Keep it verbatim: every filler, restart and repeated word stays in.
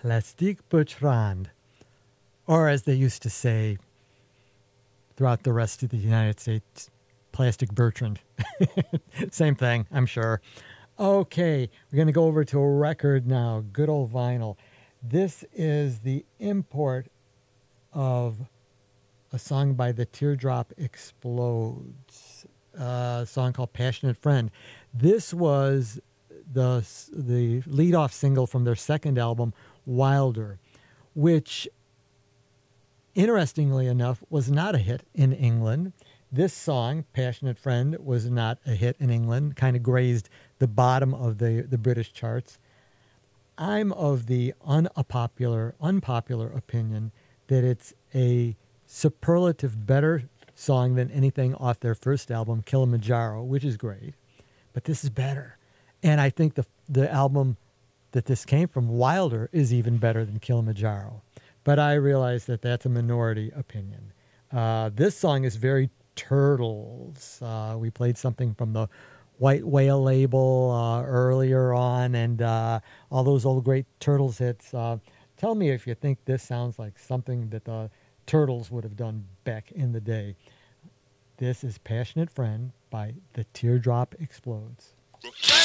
Plastic Bertrand, or as they used to say throughout the rest of the United States, Plastic Bertrand. Same thing, I'm sure. Okay, we're going to go over to a record now, good old vinyl. This is the import of a song by The Teardrop Explodes, a song called Passionate Friend. This was the the lead-off single from their second album, Wilder, which, interestingly enough, was not a hit in England. This song, Passionate Friend, was not a hit in England, kind of grazed the bottom of the, the British charts. I'm of the unpopular, unpopular opinion that it's a superlative better song than anything off their first album, Kilimanjaro, which is great, but this is better. And I think the the album that this came from, Wilder, is even better than Kilimanjaro. But I realize that that's a minority opinion. Uh, this song is very Turtles. Uh, we played something from the White Whale label uh, earlier on, and uh, all those old great Turtles hits. Uh, tell me if you think this sounds like something that the Turtles would have done back in the day. This is Passionate Friend by The Teardrop Explodes.